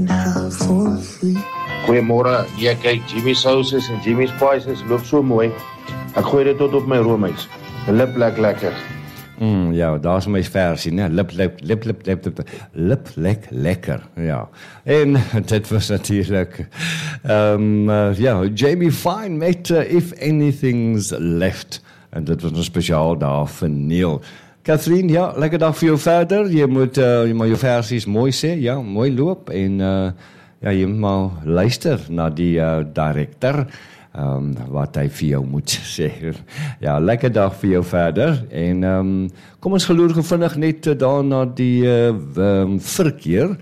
Goeiemôre, ja kyk, Jimmy Sauces en Jimmy Spices loop so mooi. Ek gooi dit tot op my roomys. Lip lekker. Ja, daar is my versie, né? Lip lekker, ja. En dit was natuurlijk, Jamie Fine met If Anything's Left. En dit was een speciaal daar vir Neil. Katrien, ja, lekker dag vir jou verder. Jy moet jou versies mooi sê, ja, mooi loop. En jy moet maar luister na die directeur. Wat hy vir jou moet sê. Ja, lekker dag vir jou verder. En kom ons geloer vinnig net daar na die verkeer.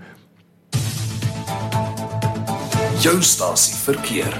Jou stasie verkeer.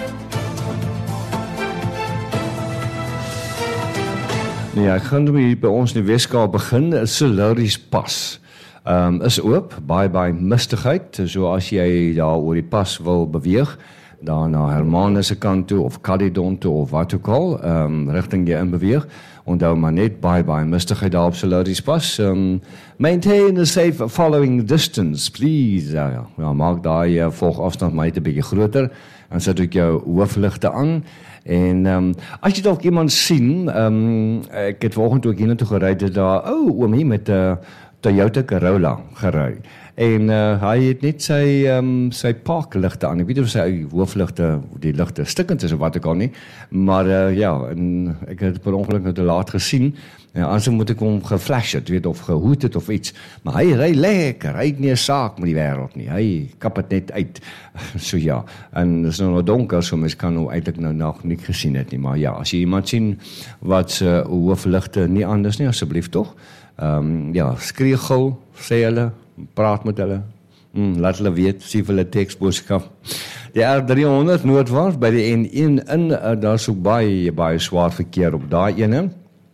Nee, ek gaan hier by ons in die Weskaap begin. Solaris pas is oop, baie mistigheid. So as jy daar oor die pas wil beweeg, daar na Hermanus se kant toe of Caledon toe of wat ook al, rigting jy in beweeg. Onthou maar net baie mistigheid daar op Solaris pas. Maintain a safe following distance, please. Ja, maak daai volgafstand maar net 'n bietjie groter en sit ook jou hoofligte aan. En as jy dalk iemand sien, ek het vanoggend toe ek hiernatoe gery het daar oom hier met 'n Toyota Corolla gery. En hy het net sy parkligte aan. Ek weet of sy hoofligte, die ligte stikkend is of wat ek al nie. Maar en ek het per ongeluk nou te laat gesien. En anders moet ek hom geflash het, weet, of gehoed het of iets. Maar hy ry lekker, hy het nie 'n saak met die wêreld nie. Hy kap het net uit. So ja, en dit is nou donker, so mens kan hom eintlik nou nog nie gesien het nie. Maar ja, as jy iemand sien wat se hoofligte nie anders nie, asseblief tog. Skree gou, sê hulle, praat met hulle, laat hulle weet, sê hulle teksboodskap. Die R300 noordwaarts by die N1 in, daar is ook baie swaar verkeer op daai ene.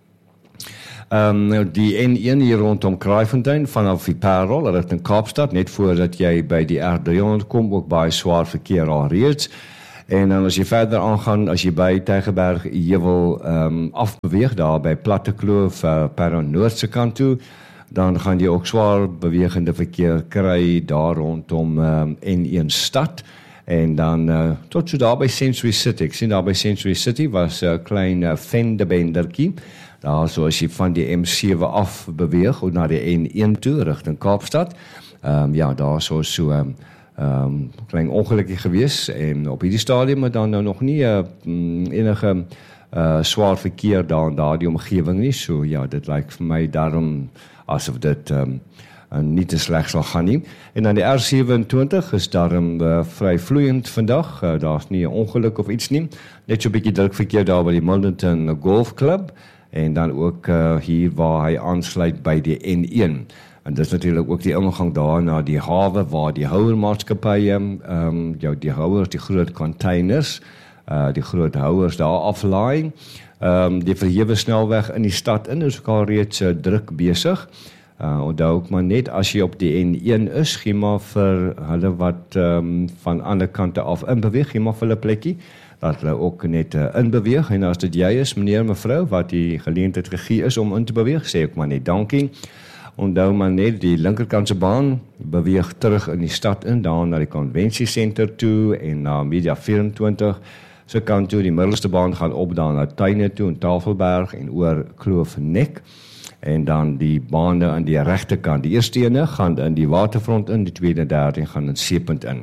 Die N1 hier rondom Kraaifontein vanaf die Parel rigting Kaapstad, net voordat jy by die R300 kom, ook baie swaar verkeer al reeds. En dan as jy verder aangaan, as jy by Tygerberg jy wil afbeweeg daar by Plattekloof, Parow Noord se kant toe, dan gaan jy ook swaar bewegende verkeer kry daar rondom N1 stad. En dan tot so daar by Century City. Ek sien daar by Century City was 'n klein vendebendertjie. Daar so as jy van die M7 af beweeg of na die N1 toe rigting Kaapstad. Daar so klein ongelukkie gewees en op hierdie stadium het dan nou nog nie enige swaar verkeer daar in daardie omgewing nie. So ja, dit lyk vir my daarom asof dit nie te sleg sal gaan nie. En dan die R27 is daarom vry vloeiend vandag. Daar's nie 'n ongeluk of iets nie. Net so 'n bietjie druk verkeer daar by die Milnerton Golf Club en dan ook hier waar hy aansluit by die N1. En dis natuurlik ook die ingang daar na die hawe waar die houermaatskappye, die houers, die groot containers, die groot houers daar aflaai. Die verhewe snelweg in die stad in is ook al reeds druk besig. Onthou ook maar net as jy op die N1 is, gee maar vir hulle wat van ander kante af inbeweeg, gee maar vir hulle plekkie, dat hulle ook net inbeweeg. En as dit jy is, meneer, mevrou, wat die geleentheid gegee is om in te beweeg, sê ek maar net dankie. Onthou maar net die linkerkantse baan beweeg terug in die stad in, daar na die konvensiesenter toe en na Media 24 se kant toe. Die middelste baan gaan op daar na Tuine toe en Tafelberg en oor Kloofnek. En dan die bane aan die regterkant. Die eerste ene gaan in die Waterfront in, die tweede en derde gaan in Seepunt in.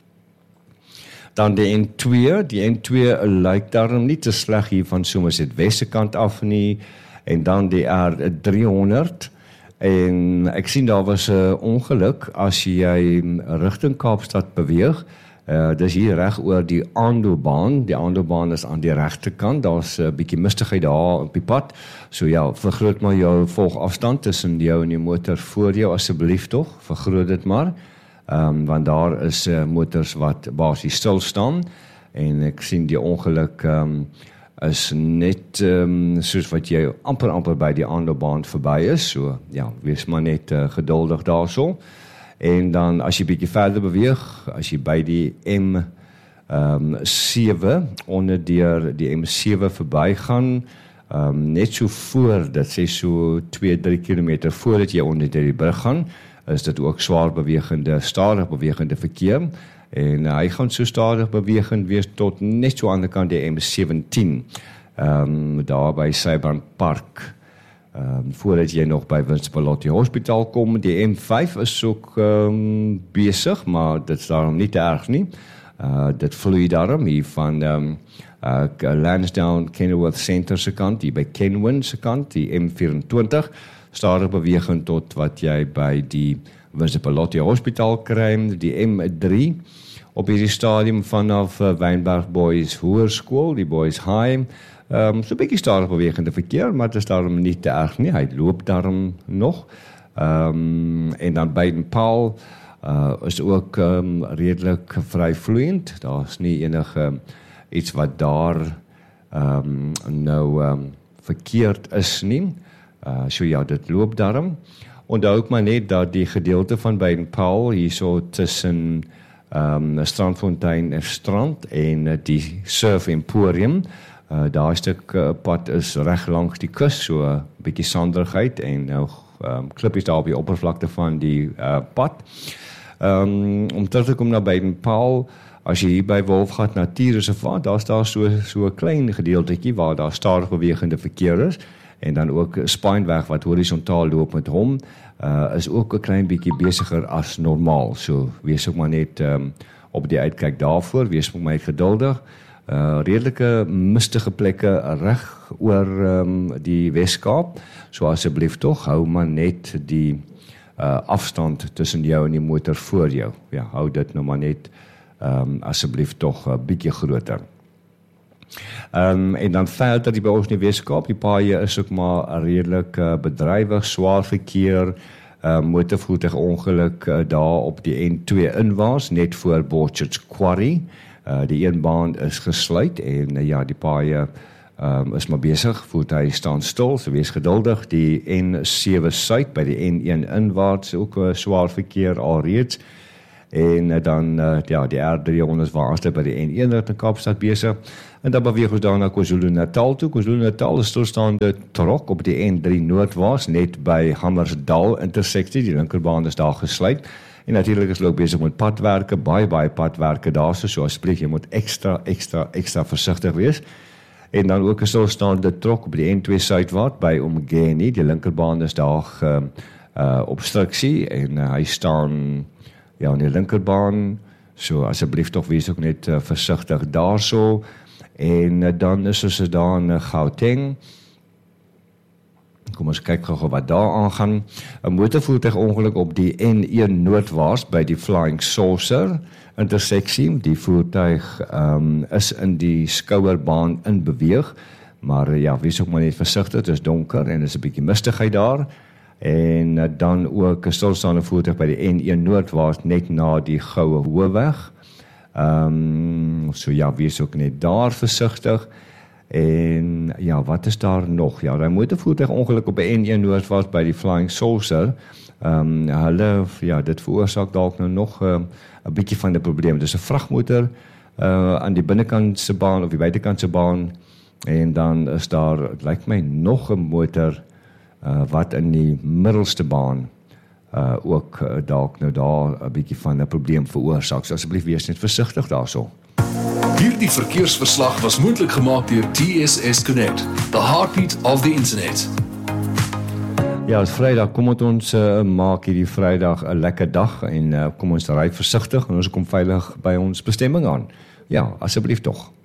Dan die N2 lyk daarom nie te sleg hier van Somerset Weste kant af nie. En dan die R300. En ek sien daar was 'n ongeluk as jy rigting Kaapstad beweeg. Dis hier reg oor die Aandelbaan. Die Aandelbaan is aan die regterkant. Daar's 'n bietjie mistigheid daar op die pad. So ja, vergroot maar jou volgafstand tussen jou en die motor voor jou asseblief tog. Vergroot dit maar. Want daar is motors wat basies stil staan. En ek sien die ongeluk is net soos wat jy amper by die Aandelbaan verby is. So ja, wees maar net geduldig daarso. En dan as jy bietjie verder beweeg, as jy by die M7 onder die M7 verbygaan, net so voor, dit sê so 2-3 kilometer voordat jy onder die brug gaan, is dit ook swaar bewegende, stadig bewegende verkeer. En hy gaan so stadig bewegend wees tot net so aan die kant die M17, daar by Seyburn Park. Voordat jy nog by Winspeloti Hospitaal kom, die M5 is ook besig, maar dit is daarom nie te erg nie. Dit vloei daarom hier van Lansdowne Kenilworth Center se kant, hier by Kenwyn se kant, die M24, stadig bewegend tot wat jy by die Winspeloti Hospitaal kry, die M3 op hierdie stadium vanaf Wynberg Boys Hoërskool, die Boys High, so 'n bietjie stadig bewegende verkeer, maar dit is daarom nie te erg nie, hy loop daarom nog, en dan Baden-Powell is ook redelik vryvloeiend, daar is nie enige iets wat daar verkeerd is nie, so ja, dit loop daarom. Onthou ook maar net dat die gedeelte van Baden-Powell hierso tussen Strandfontein en Strand en die Surf Emporium, daai stuk pad is reg langs die kus, so 'n bietjie sanderigheid en nou klippies daar op die oppervlakte van die pad. Om terug te kom na Baden-Powell, as jy hier by Wolfgat Natuurreservaat, daar so 'n klein gedeeltetjie waar daar stadig bewegende verkeer is, en dan ook Spynweg wat horisontaal loop met hom, is ook 'n klein bietjie besiger as normaal. So wees ook maar net op die uitkyk daarvoor, wees ook maar geduldig. Redelike mistige plekke reg oor die Wes-Kaap, so asseblief tog, hou maar net die afstand tussen jou en die motor voor jou. Ja, hou dit nou maar net asseblief tog 'n bietjie groter. En dan verder die by ons in die Wes-Kaap, die paaie is ook maar redelik bedrywig, swaar verkeer, motorvoertuigongeluk daar op die N2 inwaarts, net voor Borchards Quarry. Die een baan is gesluit en ja, die paaie is maar besig, voertuie staan stil, so wees geduldig. Die N7 Suid by die N1 inwaarts, ook swaar verkeer alreeds. En dan ja, die R300 waarste by die N1 in Kaapstad besig. En dan beweeg ons dan na KwaZulu-Natal toe. KwaZulu-Natal is stilstaande trok op die N3 noordwaarts, net by Hammersdal interseksie, die linkerbaan is daar gesluit. En natuurlik is hulle ook besig met padwerke, baie padwerke daar, so asseblief jy moet extra versigtig wees. En dan ook 'n stilstaande trok op die N2 suidwaarts by Umgeni, die linkerbaan is daar obstruksie en hy staan ja aan die linkerbaan, so asseblief tog wees ook net versigtig daarso. En dan is ons daar in Gauteng. Kom ons kyk gou wat daar aangaan. 'n Motorvoertuigongeluk op die N1 noordwaarts by die Flying Saucer interseksie. Die voertuig is in die skouerbaan in beweeg, maar ja, wees ook maar net versigtig, dit is donker en is 'n bietjie mistigheid daar. En dan ook 'n stilstaande voertuig by die N1 noordwaarts net na die Goue Hoofweg. So ja, wees ook net daar versigtig. En ja, wat is daar nog? Ja, daar moet 'n voertuigongeluk op die N1 noordwaarts by die Flying Saucer. Hulle, ja, dit veroorsaak dalk nou nog 'n bietjie van 'n probleem. Dis 'n vragmotor aan die binnekantse baan of die buitekantse baan, en dan is daar, het lyk my, nog 'n motor wat in die middelste baan ook dalk nou daar 'n bietjie van 'n probleem veroorsaak. So asseblief wees net versigtig daarso. Hierdie verkeersverslag was moontlik gemaak deur TSS Connect, the heartbeat of the internet. Ja, het is Vrydag, kom ons maak hierdie Vrydag 'n lekker dag en kom ons ry versigtig en ons kom veilig by ons bestemming aan. Ja, asseblief tog.